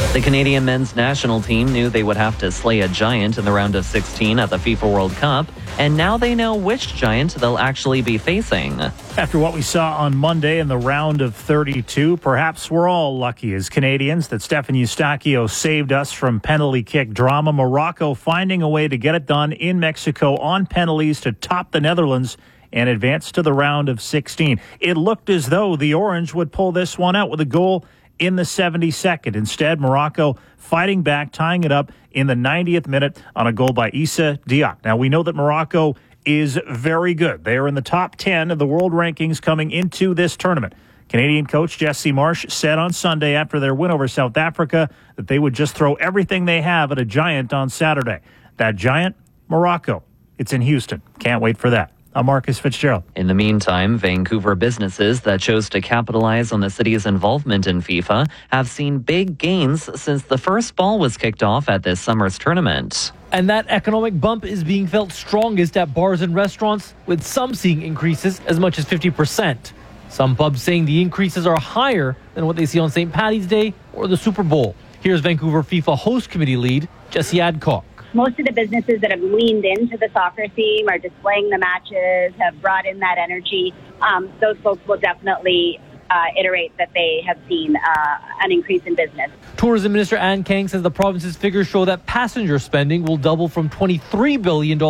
The Canadian men's national team knew they would have to slay a giant in the round of 16 at the FIFA World Cup, and now they know which giant they'll actually be facing. After what we saw on Monday in the round of 32, perhaps we're all lucky as Canadians that Stefan Eustáquio saved us from penalty kick drama. Morocco finding a way to get it done in Mexico on penalties to top the Netherlands and advance to the round of 16. It looked as though the Orange would pull this one out with a goal in the 72nd. Instead, Morocco fighting back, tying it up in the 90th minute on a goal by Issa Diop. Now, we know that Morocco is very good. They are in the top 10 of the world rankings coming into this tournament. Canadian coach Jesse Marsch said on Sunday after their win over South Africa that they would just throw everything they have at a giant on Saturday. That giant, Morocco. It's in Houston. Can't wait for that. I'm Marcus Fitzgerald. In the meantime, Vancouver businesses that chose to capitalize on the city's involvement in FIFA have seen big gains since the first ball was kicked off at this summer's tournament. And that economic bump is being felt strongest at bars and restaurants, with some seeing increases as much as 50%. Some pubs saying the increases are higher than what they see on St. Paddy's Day or the Super Bowl. Here's Vancouver FIFA host committee lead Jesse Adcock. Most of the businesses that have leaned into the soccer theme are displaying the matches, have brought in that energy. Those folks will definitely iterate that they have seen an increase in business. Tourism Minister Ann Kang says the province's figures show that passenger spending will double from $23 billion to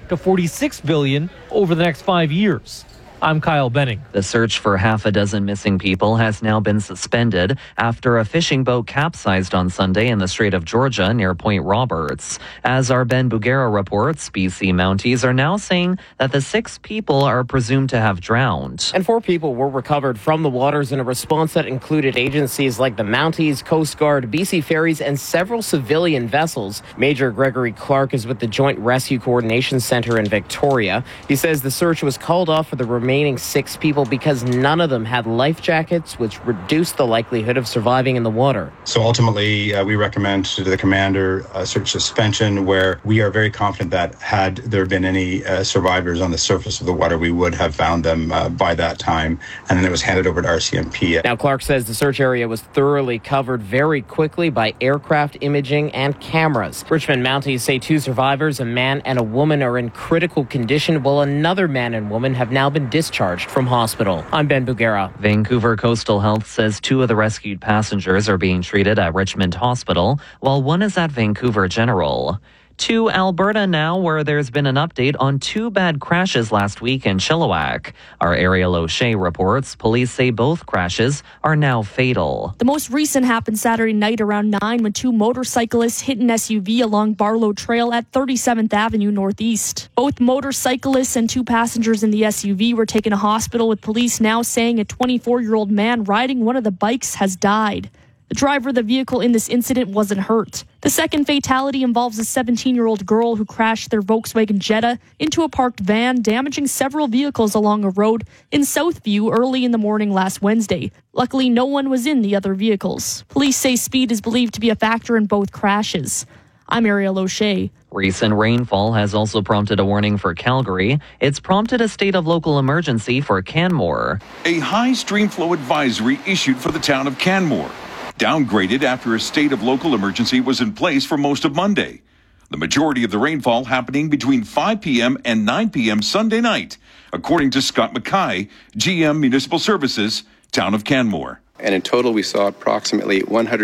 $46 billion over the next 5 years. I'm Kyle Benning. The search for half a dozen missing people has now been suspended after a fishing boat capsized on Sunday in the Strait of Georgia near Point Roberts. As our Ben Bugera reports, BC Mounties are now saying that the 6 people are presumed to have drowned. And 4 people were recovered from the waters in a response that included agencies like the Mounties, Coast Guard, BC Ferries, and several civilian vessels. Major Gregory Clark is with the Joint Rescue Coordination Center in Victoria. He says the search was called off for the remaining 6 people because none of them had life jackets, which reduced the likelihood of surviving in the water. So ultimately, we recommend to the commander a search suspension where we are very confident that had there been any survivors on the surface of the water, we would have found them by that time. And then it was handed over to RCMP. Now, Clark says the search area was thoroughly covered very quickly by aircraft imaging and cameras. Richmond Mounties say 2 survivors, a man and a woman, are in critical condition, while another man and woman have now been discharged from hospital. I'm Ben Bugera. Vancouver Coastal Health says 2 of the rescued passengers are being treated at Richmond Hospital, while 1 is at Vancouver General. To Alberta now, where there's been an update on 2 bad crashes last week in Chilliwack. Our Ariel O'Shea reports police say both crashes are now fatal. The most recent happened Saturday night around 9 when 2 motorcyclists hit an SUV along Barlow Trail at 37th Avenue Northeast. Both motorcyclists and 2 passengers in the SUV were taken to hospital, with police now saying a 24-year-old man riding one of the bikes has died. The driver of the vehicle in this incident wasn't hurt. The second fatality involves a 17-year-old girl who crashed their Volkswagen Jetta into a parked van, damaging several vehicles along a road in Southview early in the morning last Wednesday. Luckily, no one was in the other vehicles. Police say speed is believed to be a factor in both crashes. I'm Ariel O'Shea. Recent rainfall has also prompted a warning for Calgary. It's prompted a state of local emergency for Canmore. A high stream flow advisory issued for the town of Canmore, downgraded after a state of local emergency was in place for most of Monday. The majority of the rainfall happening between 5 p.m. and 9 p.m. Sunday night, according to Scott Mackay, GM Municipal Services, town of Canmore. And in total, we saw approximately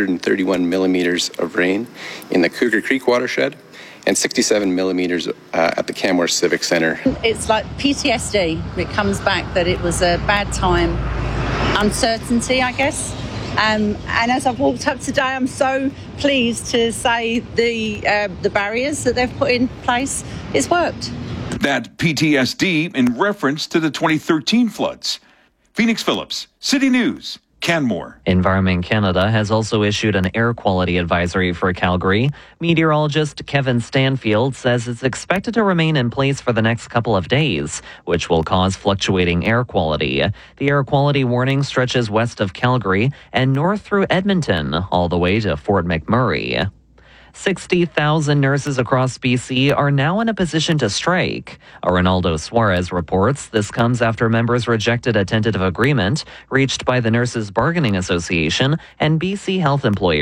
131 millimeters of rain in the Cougar Creek watershed and 67 millimeters at the Canmore Civic Center. It's like PTSD. It comes back that it was a bad time, uncertainty, I guess. And as I've walked up today, I'm so pleased to say the barriers that they've put in place, it's worked. That PTSD in reference to the 2013 floods. Phoenix Phillips, City News, Canmore. Environment Canada has also issued an air quality advisory for Calgary. Meteorologist Kevin Stanfield says it's expected to remain in place for the next couple of days, which will cause fluctuating air quality. The air quality warning stretches west of Calgary and north through Edmonton, all the way to Fort McMurray. 60,000 nurses across BC are now in a position to strike. Ronaldo Suarez reports this comes after members rejected a tentative agreement reached by the Nurses Bargaining Association and BC Health Employers.